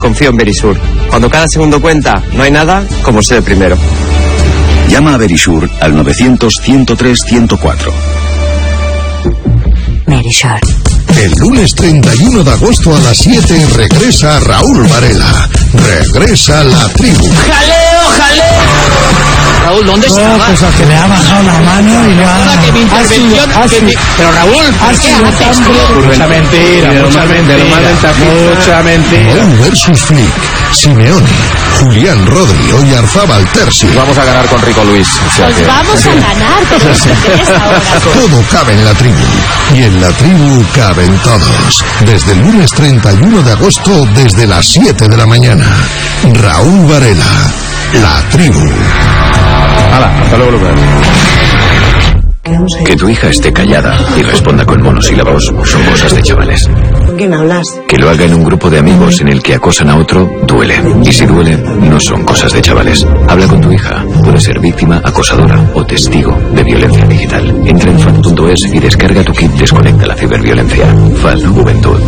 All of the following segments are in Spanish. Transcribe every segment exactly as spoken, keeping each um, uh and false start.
Confío en Verisur. Cuando cada segundo cuenta, no hay nada como ser el primero. Llama a Verisur al novecientos, ciento tres, ciento cuatro. Verisur. El lunes treinta y uno de agosto a las siete regresa Raúl Varela. Regresa la tribu. ¡Jaleo, jaleo! Raúl, ¿dónde no, estaba? Pues a que le ha bajado la mano y le ha... Que mi intervención... Ha sido, que mi... Pero Raúl, ha sido mucha mentira, mucha mentira, mucha mentira. Mou versus Flick, Simeone, Julián Rodri, Oyarzábal Terzi. Vamos a ganar con Rico Luis. O sea pues que... vamos a ganar, pero nos interesa ahora. Todo cabe en la tribu. Y en la tribu caben todos. Desde el lunes treinta y uno de agosto, desde las siete de la mañana. Raúl Varela, la tribu. Hala, hasta luego, Lucas. Que tu hija esté callada y responda con monosílabos son cosas de chavales. ¿Con quién hablas? Que lo haga en un grupo de amigos en el que acosan a otro, duele. Y si duele, no son cosas de chavales. Habla con tu hija. Puede ser víctima, acosadora o testigo de violencia digital. Entra en F A D punto es y descarga tu kit Desconecta la ciberviolencia. F A D Juventud.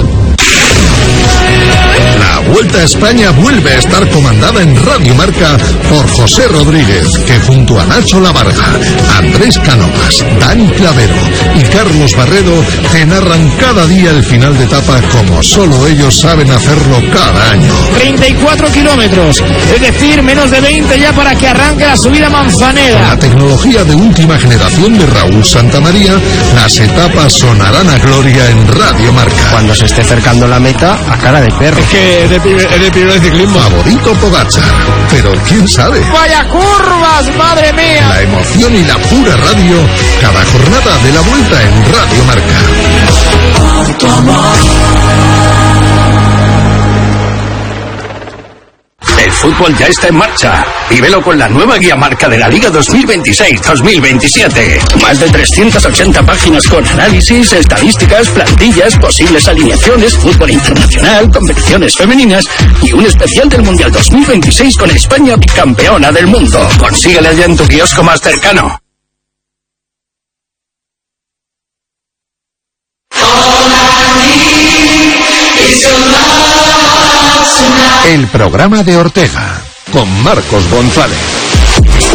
La Vuelta a España vuelve a estar comandada en Radio Marca por José Rodríguez, que junto a Nacho Lavarga, Andrés Cánovas, Dani Clavero y Carlos Barredo te narran cada día el final de etapa como solo ellos saben hacerlo cada año. treinta y cuatro kilómetros, es decir, menos de veinte ya para que arranque la subida Manzanera. La tecnología de última generación de Raúl Santamaría, las etapas sonarán a gloria en Radio Marca. Cuando se esté acercando la meta, a cara de perro. Es que es de, es de primero de ciclismo. Favorito Pogačar, pero quién sabe. ¡Vaya curvas, madre mía! La emoción y la pura radio, cada jornada de la Vuelta en Radio Marca. Por tu amor. El fútbol ya está en marcha. Vívelo con la nueva guía marca de la Liga dos mil veintiséis dos mil veintisiete. Más de trescientas ochenta páginas con análisis, estadísticas, plantillas, posibles alineaciones, fútbol internacional, competiciones femeninas y un especial del Mundial dos mil veintiséis con España bicampeona del mundo. Consíguela ya en tu kiosco más cercano. El programa de Ortega con Marcos González.